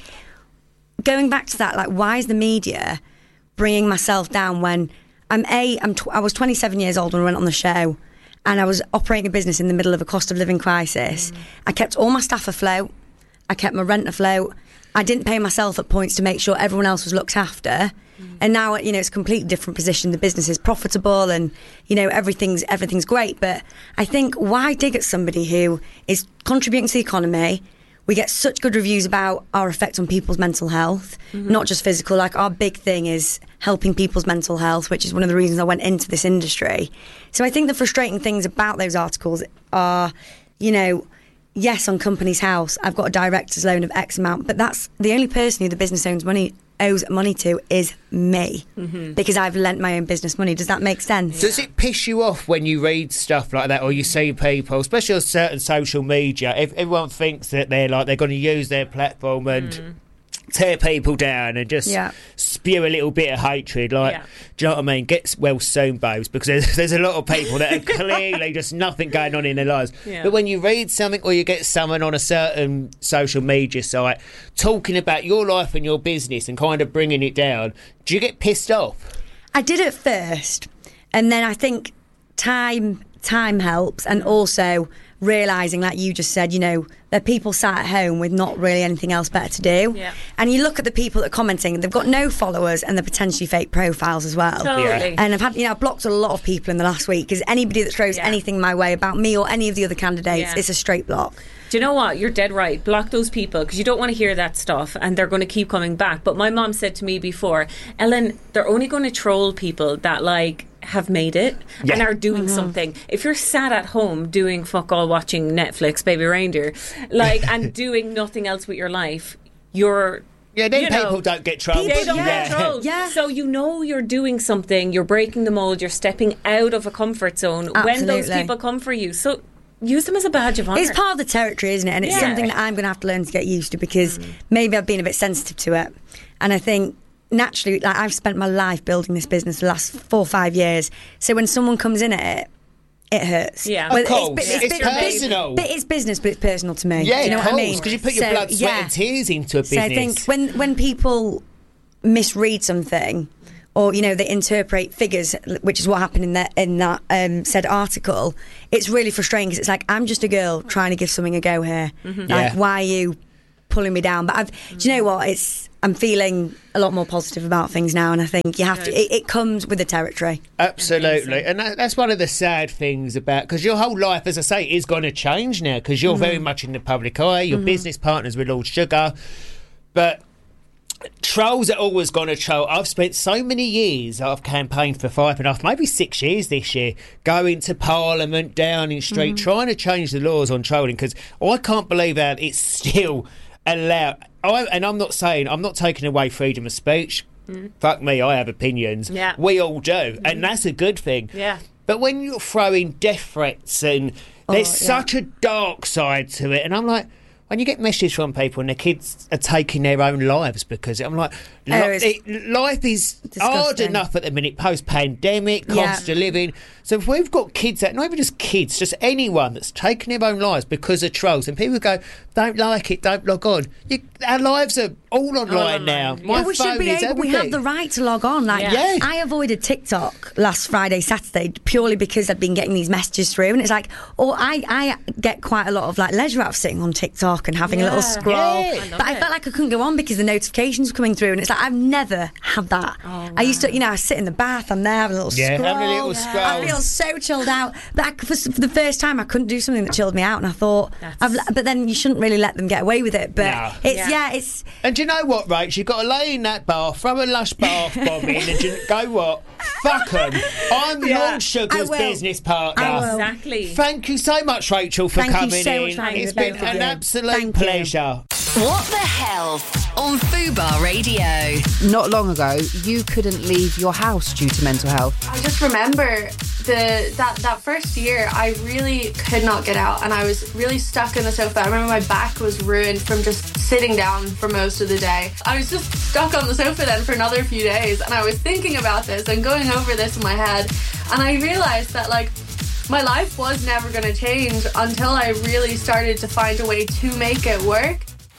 going back to that, like, why is the media bringing myself down when I'm a I'm tw- I was twenty-seven years old when I went on the show. And I was operating a business in the middle of a cost of living crisis. Mm. I kept all my staff afloat. I kept my rent afloat. I didn't pay myself at points to make sure everyone else was looked after. Mm. And now, you know, it's a completely different position. The business is profitable and, you know, everything's everything's great. But I think, why dig at somebody who is contributing to the economy? We get such good reviews about our effect on people's mental health, Mhm. not just physical. Like, our big thing is helping people's mental health, which is one of the reasons I went into this industry. So I think the frustrating things about those articles are, you know, yes, on Company's House, I've got a director's loan of X amount, but that's the only person who the business owns money owes money to is me, Mhm. because I've lent my own business money. Does that make sense? Does it piss you off when you read stuff like that, or you see people, especially on certain social media, if everyone thinks that they're like they're going to use their platform and tear people down and just Yeah. spew a little bit of hatred? Like, Yeah. do you know what I mean? Get well soon, babes, because there's, there's a lot of people that are clearly just nothing going on in their lives. Yeah. But when you read something, or you get someone on a certain social media site talking about your life and your business and kind of bringing it down, do you get pissed off? I did at first, and then I think time time helps, and also realising, like you just said, you know, there are people sat at home with not really anything else better to do. Yeah. And you look at the people that are commenting, they've got no followers and they're potentially fake profiles as well. Totally. Yeah. And I've had, you know, I've blocked a lot of people in the last week because anybody that throws Yeah. anything my way about me or any of the other candidates, Yeah. it's a straight block. Do you know what? You're dead right. Block those people because you don't want to hear that stuff and they're going to keep coming back. But my mom said to me before, Ellen, they're only going to troll people that, like, have made it Yeah. and are doing something. If you're sat at home doing fuck all watching Netflix, Baby Reindeer, like, and doing nothing else with your life, you're... Yeah, then you know, people don't get trolled. They don't Yeah. get trolled. Yeah. So you know you're doing something, you're breaking the mold, you're stepping out of a comfort zone when those Absolutely. people come for you. So use them as a badge of honour. It's part of the territory, isn't it? And it's Yeah. something that I'm going to have to learn to get used to because maybe I've been a bit sensitive to it. And I think naturally, like, I've spent my life building this business the last four or five years. So when someone comes in at it, it hurts. Yeah. But Of course. It's, It's bu- personal. But it's business, but it's personal to me. Yeah, Do you know of what I course, mean? because you put your So, blood, sweat, yeah. and tears into a So business. I think when when people misread something, or you know they interpret figures, which is what happened in that in that um, said article, it's really frustrating because it's like I'm just a girl trying to give something a go here. Mhm. Like Yeah. why are you pulling me down? But I've, do you know what? It's I'm feeling a lot more positive about things now, and I think you have to. It, it comes with the territory. Absolutely, and that, that's one of the sad things about, because your whole life, as I say, is going to change now because you're Mhm. very much in the public eye. Your Mhm. business partners with Lord Sugar, but trolls are always going to troll. I've spent so many years, I've campaigned for five and a half, maybe six years this year, going to Parliament, Downing Street, Mhm. trying to change the laws on trolling, because I can't believe that it's still allowed. I, and I'm not saying, I'm not taking away freedom of speech. Mm. Fuck me, I have opinions. Yeah. We all do, and that's a good thing. Yeah. But when you're throwing death threats and there's Oh, yeah. such a dark side to it, and I'm like, when you get messages from people and their kids are taking their own lives because I'm like, li- Oh, it's it, life is hard disgusting. enough at the minute, post-pandemic, Yeah. cost of living. So if we've got kids that, not even just kids, just anyone that's taking their own lives because of trolls, and people go, don't like it, don't log on. You, our lives are all online now. My But we phone should be is able. We everything. have the right to log on. Like, Yeah. Yeah. I avoided TikTok last Friday, Saturday purely because I'd been getting these messages through, and it's like, or I, I get quite a lot of like leisure out of sitting on TikTok and having a little Yeah. scroll. Yeah. I love But I it. felt like I couldn't go on because the notifications were coming through, and it's like I've never had that. I used to, you know, I sit in the bath, I'm there having a little Yeah, scroll. having a little I scroll. feel so chilled out. But I, for, for the first time, I couldn't do something that chilled me out, and I thought, I've, but then you shouldn't really let them get away with it. But No. it's Yeah. yeah, it's. And do you know what, Rach? You've got to lay in that bath, throw a lush bath bomb in, and do you go what? Fuck 'em. I'm Yeah, Lord Sugar's I will. business partner. I will. Exactly. Thank you so much, Rachel, for Thank you coming so in. much for having It's me, been both of an you. absolute Thank you. pleasure. What the Health on Fubar Radio. Not long ago, you couldn't leave your house due to mental health. I just remember the that, that first year I really could not get out, and I was really stuck in the sofa. I remember my back was ruined from just sitting down for most of the day. I was just stuck on the sofa then for another few days, and I was thinking about this and going over this in my head, and I realised that like my life was never going to change until I really started to find a way to make it work.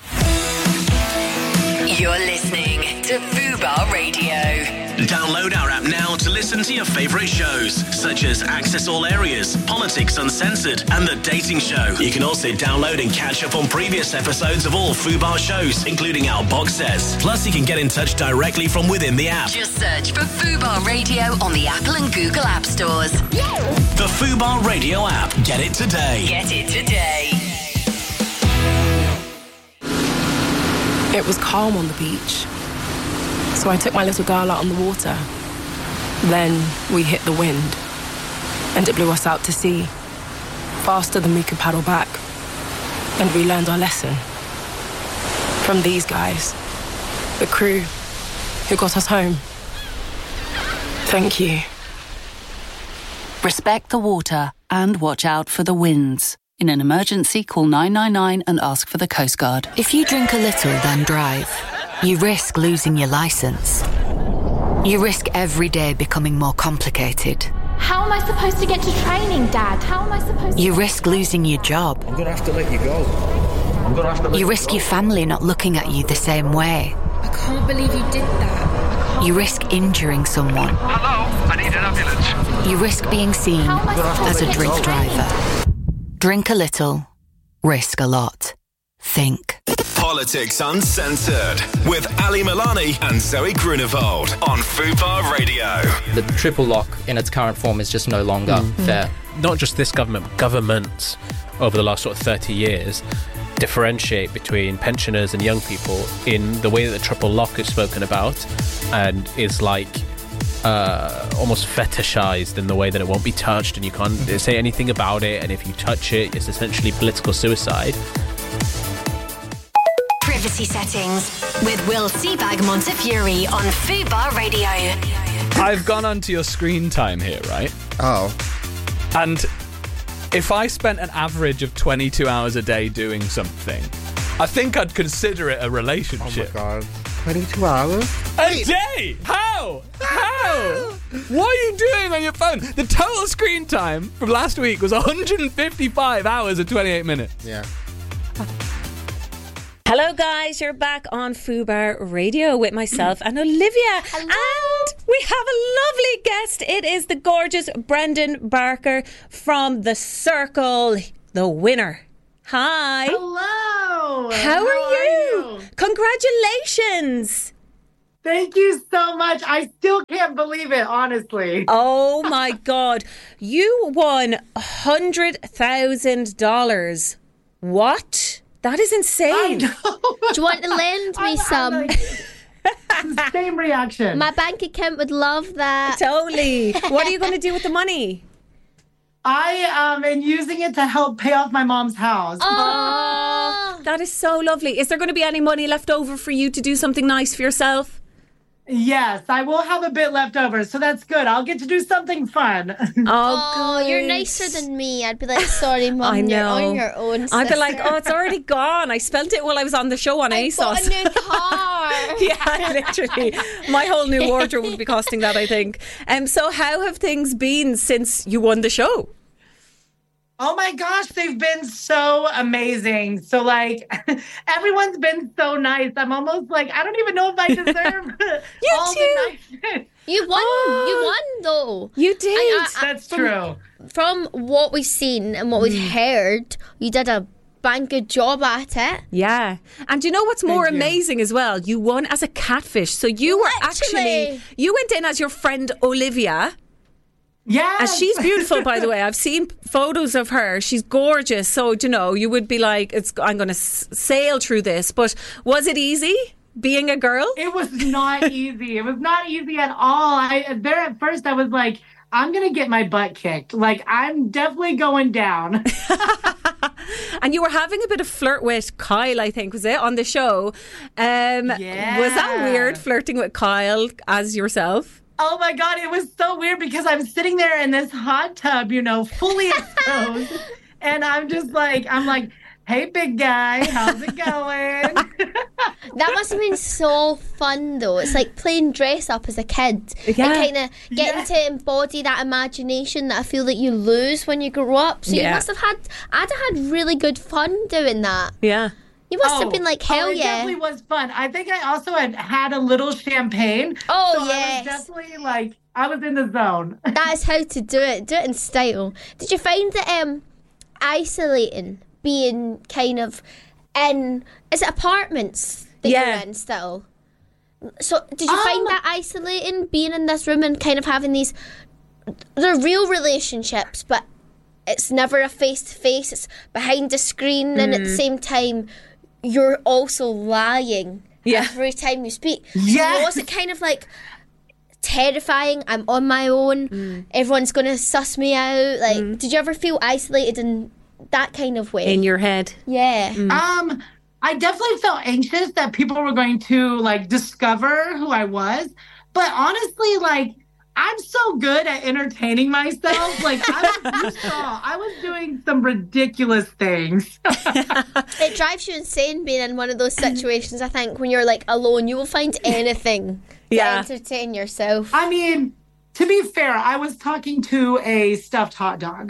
You're listening to Fubar Radio. Download our app now to listen to your favourite shows, such as Access All Areas, Politics Uncensored, and The Dating Show. You can also download and catch up on previous episodes of all Fubar shows, including our box sets. Plus, you can get in touch directly from within the app. Just search for Fubar Radio on the Apple and Google App Stores. The Fubar Radio app. Get it today. Get it today. It was calm on the beach, so I took my little girl out on the water. Then we hit the wind, and it blew us out to sea, faster than we could paddle back. And we learned our lesson from these guys, the crew who got us home. Thank you. Respect the water and watch out for the winds. In an emergency, call nine nine nine and ask for the Coast Guard. If you drink a little, then drive. You risk losing your licence. You risk every day becoming more complicated. How am I supposed to get to training, Dad? How am I supposed to... You risk losing your job. I'm going to have to let you go. I'm going to have to let You you risk go. your family not looking at you the same way. I can't believe you did that. You risk injuring someone. Hello, I need an ambulance. You risk being seen How am I supposed as to a get drink to training? driver. Drink a little, risk a lot. Think. Politics Uncensored with Ali Milani and Zoe Grunewald on Fubar Radio. The triple lock in its current form is just no longer Mm. fair. Not just this government, but governments over the last sort of thirty years differentiate between pensioners and young people in the way that the triple lock is spoken about and is like uh, almost fetishized in the way that it won't be touched and you can't say anything about it, and if you touch it, it's essentially political suicide. Privacy settings with Will Seabag Montefiore on Fubar Radio. I've gone onto your screen time here, right? Oh. And if I spent an average of twenty-two hours a day doing something, I think I'd consider it a relationship. Oh my God. twenty-two hours. A day? How? How? What are you doing on your phone? The total screen time from last week was one hundred fifty-five hours and twenty-eight minutes. Yeah. Hello guys, you're back on Fubar Radio with myself and Olivia. Hello. And we have a lovely guest. It is the gorgeous Brendan Barker from The Circle, the winner. Hi. Hello. How, How are, are you? you? Congratulations. Thank you so much. I still can't believe it, honestly. Oh my God. You won one hundred thousand dollars. What? That is insane. Do you want to lend me some? Like, same reaction. My bank account would love that. Totally. What are you going to do with the money? I um, am using it to help pay off my mom's house. Oh, that is so lovely. Is there going to be any money left over for you to do something nice for yourself? Yes, I will have a bit left over, so that's good. I'll get to do something fun. Oh, oh good. You're nicer than me. I'd be like, sorry, Mum, I know. you're on your own, sister. I'd be like, oh, it's already gone. I spelt it while I was on the show on I ASOS. bought a new car. Yeah, literally. My whole new wardrobe would be costing that, I think. Um, so how have things been since you won the show? Oh my gosh, they've been so amazing. So like everyone's been so nice. I'm almost like I don't even know if I deserve you all too. the niceness. You won. Oh, you won though. You did. I, I, That's from, true. From what we've seen and what we've mm. heard, you did a bang good job at it. Yeah. And do you know what's more Thank amazing you. as well? You won as a catfish. So you were Literally. actually you went in as your friend Olivia. Yeah. And she's beautiful, by the way. I've seen photos of her. She's gorgeous. So, you know, you would be like, "It's I'm going to s- sail through this." But was it easy being a girl? It was not easy. It was not easy at all. I there at first I was like, I'm going to get my butt kicked. Like, I'm definitely going down. And you were having a bit of flirt with Kyle, I think, was it, on the show? Um, yeah. Was that weird, flirting with Kyle as yourself? Oh my God, it was so weird because I'm sitting there in this hot tub, you know, fully exposed. And I'm just like, I'm like, hey, big guy, how's it going? That must have been so fun, though. It's like playing dress up as a kid. Yeah. And kind of getting Yeah. to embody that imagination that I feel that you lose when you grow up. So Yeah. you must have had, I'd have had really good fun doing that. Yeah. You must Oh, have been like, hell oh, it yeah. definitely was fun. I think I also had had a little champagne. Oh, so yes. I was definitely like, I was in the zone. That is how to do it. Do it in style. Did you find that um, isolating, being kind of in, is it apartments that Yeah. you're in still? So did you Um, find that isolating, being in this room and kind of having these, they're real relationships, but it's never a face-to-face, it's behind the screen, and at the same time, you're also lying Yeah. every time you speak. Yes. So was it kind of like terrifying? I'm on my own. Everyone's going to suss me out. Like, did you ever feel isolated in that kind of way? In your head? Yeah. Um, I definitely felt anxious that people were going to like discover who I was. But honestly, like, I'm so good at entertaining myself. Like, I was, you saw, I was doing some ridiculous things. It drives you insane being in one of those situations, I think, when you're like alone. You will find anything Yeah. to entertain yourself. I mean, to be fair, I was talking to a stuffed hot dog.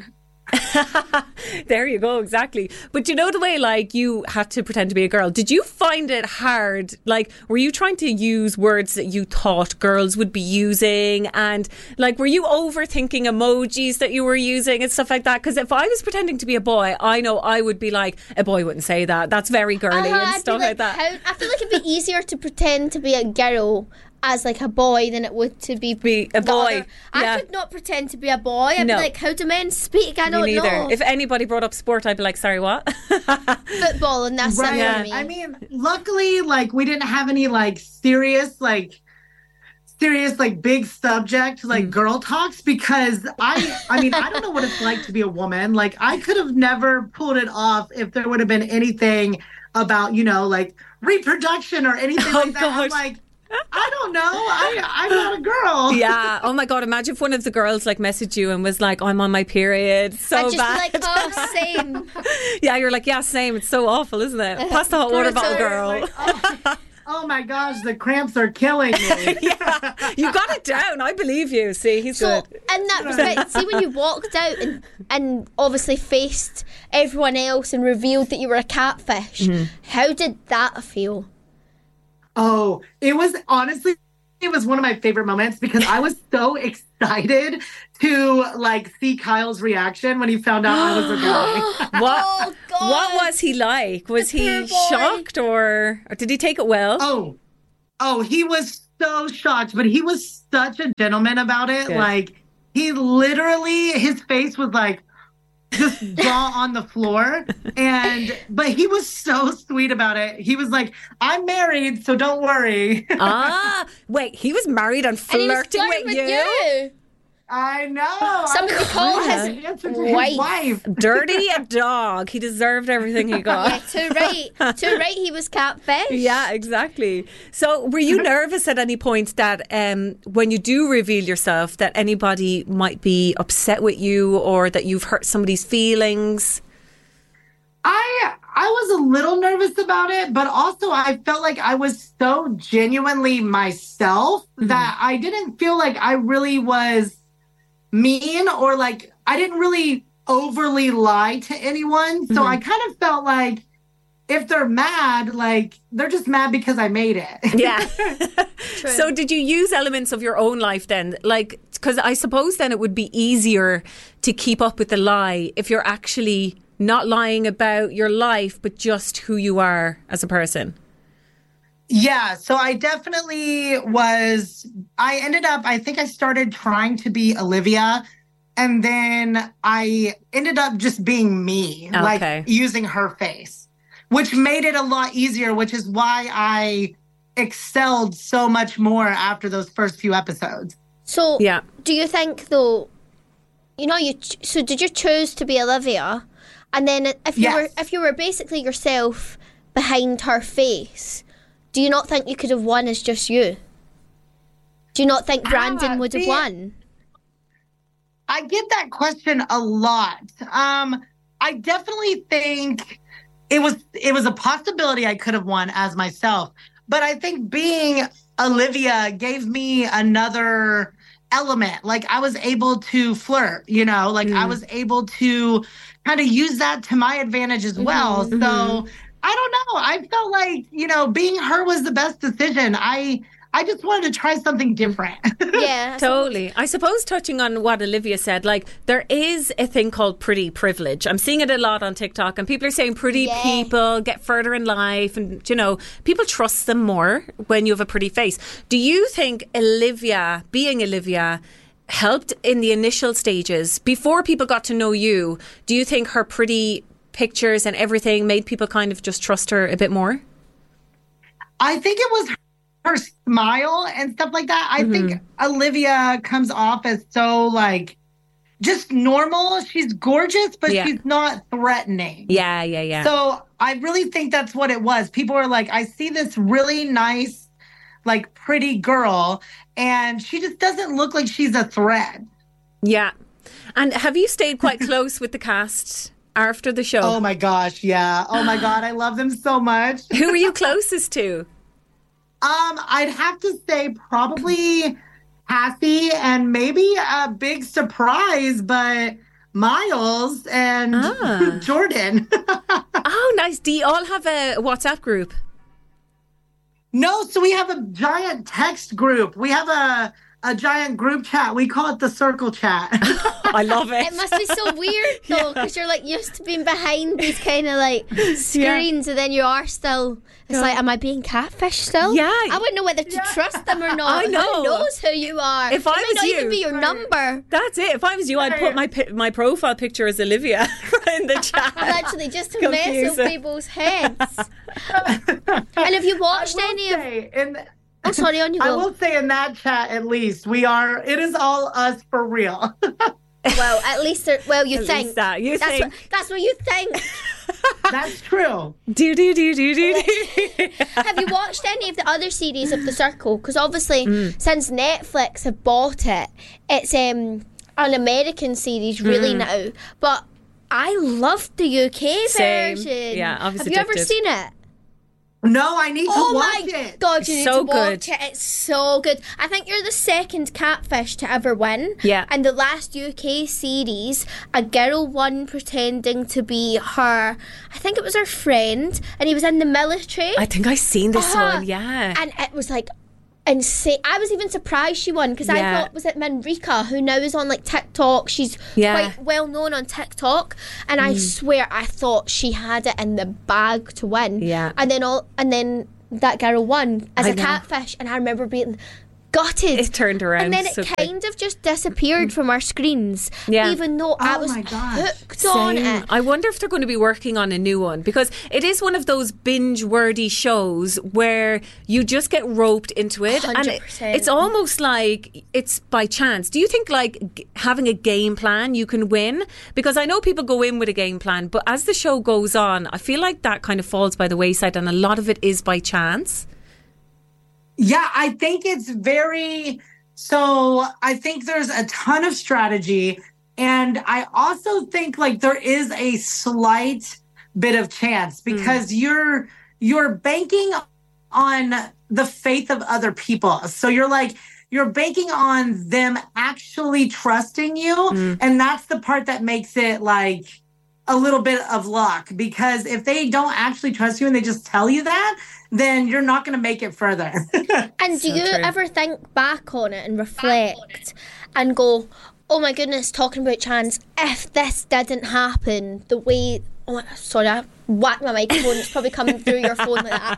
There you go, exactly. But you know the way, like, you had to pretend to be a girl. Did you find it hard? Like, were you trying to use words that you thought girls would be using? And, like, were you overthinking emojis that you were using and stuff like that? Because if I was pretending to be a boy, I know I would be like, a boy wouldn't say that. That's very girly Uh-huh, and I'd be stuff like, that. how- I feel like it'd be easier to pretend to be a girl as like a boy than it would to be, Be a the boy, other- I yeah. could not pretend to be a boy. I'd No. be like, how do men speak? I Me don't neither. know. If anybody brought up sport, I'd be like, sorry, what? Football, and that's Right. it Yeah. for me. I mean, luckily, like, we didn't have any like serious, like, serious, like, big subject, like, girl talks, because I, I mean, I don't know what it's like to be a woman. Like, I could have never pulled it off if there would have been anything about, you know, like, reproduction or anything Oh, like that. I'm God. like, I don't know. I, I'm not a girl. Yeah. Oh my God. Imagine if one of the girls like messaged you and was like, "I'm on my period." So I'd just bad. be like, oh, same. Yeah, you're like, yeah, same. It's so awful, isn't it? Pass the hot water bottle, girl. Oh my gosh, the cramps are killing me. Yeah, you got it down. I believe you. See, he's So, good. in that respect, see when you walked out and, and obviously faced everyone else and revealed that you were a catfish, Mm-hmm. how did that feel? Oh, it was honestly, it was one of my favorite moments because I was so excited to like see Kyle's reaction when he found out I was a guy. What? Oh, God. What was he like? Was The he poor boy. shocked or, or did he take it well? Oh, oh, he was so shocked, but he was such a gentleman about it. Good. Like he literally, his face was like just jaw on the floor. And, but he was so sweet about it. He was like, I'm married, so don't worry. Ah, wait, he was married and And he was flirting flirting with, with you? you. I know. Somebody I call was his really answer to his wife. wife. Dirty a dog. He deserved everything he Yeah, got. too right. Too right, he was catfish. Yeah, exactly. So, were you nervous at any point that um, when you do reveal yourself, that anybody might be upset with you or that you've hurt somebody's feelings? I I was a little nervous about it, but also I felt like I was so genuinely myself Mm-hmm. that I didn't feel like I really was mean or like I didn't really overly lie to anyone. So Mm-hmm. I kind of felt like if they're mad, like they're just mad because I made it. Yeah. So, did you use elements of your own life then? Like, because I suppose then it would be easier to keep up with the lie if you're actually not lying about your life, but just who you are as a person. Yeah, so I definitely was, I ended up, I think I started trying to be Olivia, and then I ended up just being me, Okay. like using her face, which made it a lot easier, which is why I excelled so much more after those first few episodes. So, Yeah. do you think though, you know, you ch- so did you choose to be Olivia, and then if you Yes. were if you were basically yourself behind her face, do you not think you could have won as just you? Do you not think Brandon Ah, would have see, won? I get that question a lot. Um, I definitely think it was it was a possibility I could have won as myself, but I think being Olivia gave me another element. Like I was able to flirt, you know, like I was able to kind of use that to my advantage as well. Mhm. So I don't know. I felt like, you know, being her was the best decision. I I just wanted to try something different. Yeah, Totally. I suppose touching on what Olivia said, like there is a thing called pretty privilege. I'm seeing it a lot on TikTok, and people are saying pretty Yeah. people get further in life, and you know, people trust them more when you have a pretty face. Do you think Olivia, being Olivia, helped in the initial stages before people got to know you? Do you think her pretty pictures and everything made people kind of just trust her a bit more? I think it was her smile and stuff like that. I think Olivia comes off as so like just normal. She's gorgeous, but Yeah. she's not threatening. Yeah, yeah, yeah. So I really think that's what it was. People are like, I see this really nice, like pretty girl, and she just doesn't look like she's a threat. Yeah. And have you stayed quite close with the cast after the show? Oh my gosh, yeah. Oh my God, I love them so much. Who were you closest to? Um, I'd have to say probably Cassie, and maybe a big surprise, but Miles and Ah. Jordan. Oh, nice. Do you all have a WhatsApp group? No, so we have a giant text group. We have a a giant group chat. We call it the circle chat. I love it. It must be so weird though, because you're like used to being behind these kind of like screens, and then you are still. It's Yeah. like, am I being catfish still? Yeah. I wouldn't know whether to trust them or not. I know. Who knows who you are? If it I might was not you- even be your number. That's it. If I was you, I'd put my pi- my profile picture as Olivia in the chat. Literally, just to mess Confusing. with people's heads. And have you watched any of? Say, in, Oh, sorry, on you I go. will say in that chat, at least we are. It is all us for real. Well, at least, they're- well, you At think least that. You that's think. What, that's what you think. That's true. Do do do do do do. Have you watched any of the other series of The Circle? Because obviously, Mm. since Netflix have bought it, it's um, an American series really Mm. now. But I loved the U K Same. version. Yeah, I was Have you ever addicted. seen it? No, I need to oh watch my it. God, you need So to watch good. it. It's so good. I think you're the second catfish to ever win. Yeah. And the last U K series, a girl won pretending to be her, I think it was her friend, and he was in the military. I think I've seen this Uh-huh. one, yeah. And it was like insane. I was even surprised she won because I Yeah. thought, was it Manrika, who now is on like TikTok? She's Yeah. quite well known on TikTok, and I Mm. swear I thought she had it in the bag to win. Yeah. And then all, and then that girl won as I a know. catfish, and I remember being gutted. It turned around and then so it quick. kind of just disappeared from our screens. Yeah. Even though I Oh was my gosh. hooked on Same. it. I wonder if they're going to be working on a new one, because it is one of those binge-worthy shows where you just get roped into it, and one hundred it, percent. it's almost like it's by chance. Do you think like g- having a game plan you can win? Because I know people go in with a game plan, but as the show goes on, I feel like that kind of falls by the wayside, and a lot of it is by chance. Yeah, I think it's very. So I think there's a ton of strategy. And I also think like there is a slight bit of chance because you're you're banking on the faith of other people. So you're like, you're banking on them actually trusting you. And that's the part that makes it like a little bit of luck, because if they don't actually trust you and they just tell you that, then you're not going to make it further. And do you ever think back on it and reflect and go, oh my goodness, talking about chance, if this didn't happen the way, oh my, sorry, I whacked my microphone, it's probably coming through your phone like that.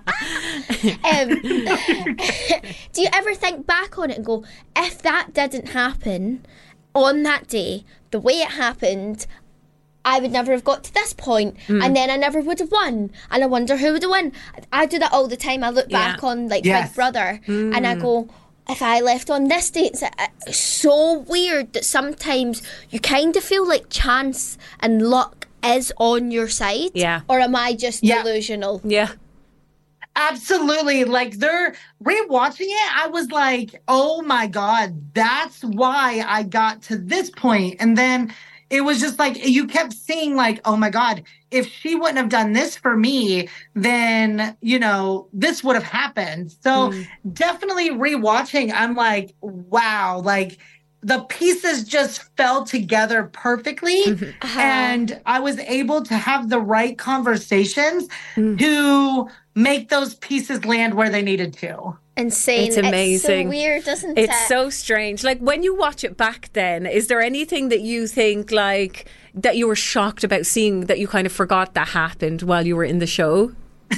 Um, do you ever think back on it and go, if that didn't happen on that day, the way it happened, I would never have got to this point, Mm. and then I never would have won, and I wonder who would have won. I do that all the time. I look Yeah. back on like Yes. Big Brother, and I Mm. go, if I left on this date, it's, it's so weird that sometimes you kind of feel like chance and luck is on your side. Yeah. Or am I just Yeah. delusional? Yeah. Absolutely. Like they're rewatching it. I was like, oh my God, that's why I got to this point. And then it was just like, you kept seeing like, oh my God, if she wouldn't have done this for me, then, you know, this would have happened. So definitely rewatching, I'm like, wow, like the pieces just fell together perfectly. And I was able to have the right conversations to make those pieces land where they needed to. Insane. It's amazing. It's so weird, doesn't It's it? so strange. Like when you watch it back then, is there anything that you think like that you were shocked about seeing that you kind of forgot that happened while you were in the show?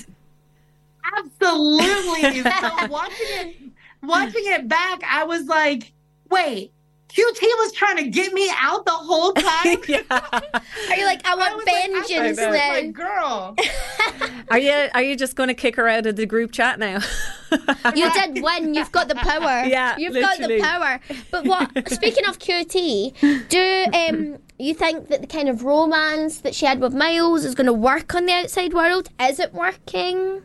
Absolutely. So watching it, watching it back, I was like, wait, Q T was trying to get me out the whole time? Are you like, I want was like, I vengeance thought now? this was my girl. Are you are you just going to kick her out of the group chat now? You did win. You've got the power. Yeah, you've literally. got the power. But what? Speaking of Q T, do um you think that the kind of romance that she had with Miles is going to work on the outside world? Is it working?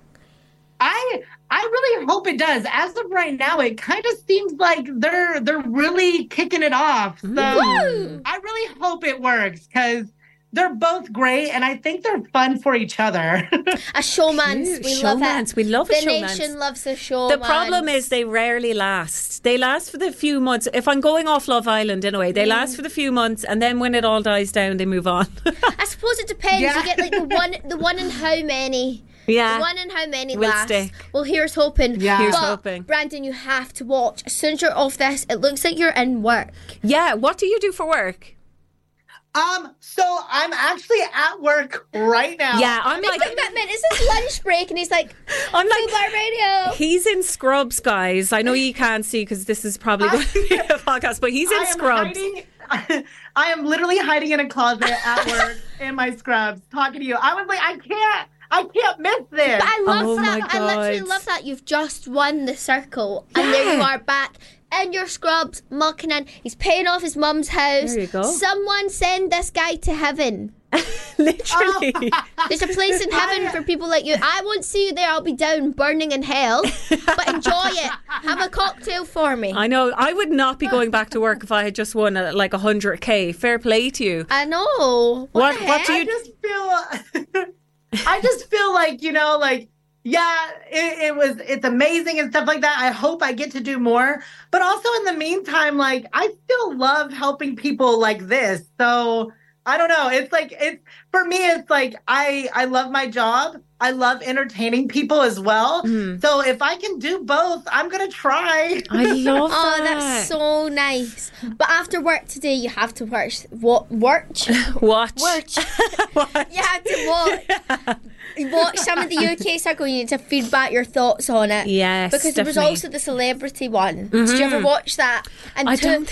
I I really hope it does. As of right now, it kind of seems like they're they're really kicking it off. So Woo! I really hope it works because they're both great, and I think they're fun for each other. A showmance. Cute. We love Showmance. it. We love a the showmance. nation loves a showmance. The problem is they rarely last. They last for the few months. If I'm going off Love Island in a way, they last for the few months, and then when it all dies down, they move on. I suppose it depends. Yeah. You get like the one, the one in how many. Yeah. The one in how many Will last. stick. Well, here's hoping. Yeah. Here's but, hoping. Brandon, you have to watch. As soon as you're off this, it looks like you're in work. Yeah. What do you do for work? um, so I'm actually at work right now. Yeah, I'm Big like. commitment. It's his lunch break, and he's like, I'm like. Fubar Radio. He's in Scrubs, guys. I know you can't see because this is probably going to be a podcast, but he's in I am Scrubs. hiding- I am literally hiding in a closet at work in my scrubs talking to you. I was like, I can't, I can't miss this. But I love Oh that. my I literally God. love that. You've just won the circle, and there you Yeah. are back in your scrubs, mucking in. He's paying off his mum's house. There you go. Someone send this guy to heaven. Literally. There's a place in heaven for people like you. I won't see you there. I'll be down burning in hell. But enjoy it. Have a cocktail for me. I know. I would not be going back to work if I had just won uh, like one hundred K. Fair play to you. I know. What- the what do heck? you- I just feel, I just feel like, you know, like yeah, it, it was, it's amazing and stuff like that. I hope I get to do more. But also in the meantime, like, I still love helping people like this. So I don't know. It's like, it's, for me, it's like, I, I love my job. I love entertaining people as well. Mm. So if I can do both, I'm going to try. I love Oh, that. that's so nice. But after work today, you have to watch, what, watch? Watch. Watch. You have to watch. Watch some of the U K circle. You need to feedback your thoughts on it. Yes, because there was definitely. also the celebrity one. Mm-hmm. Did you ever watch that? And I to, don't